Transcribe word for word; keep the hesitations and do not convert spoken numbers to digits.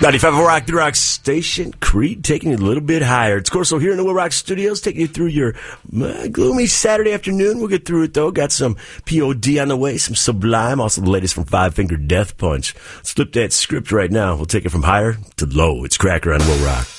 ninety-five Rock, the Rock Station. Creed taking it a little bit higher. It's Corso here in the Will Rock Studios, taking you through your uh, gloomy Saturday afternoon. We'll get through it, though. Got some P O D on the way, some Sublime, also the latest from Five Finger Death Punch. Let's flip that script right now. We'll take it from higher to low. It's Cracker on Will Rock.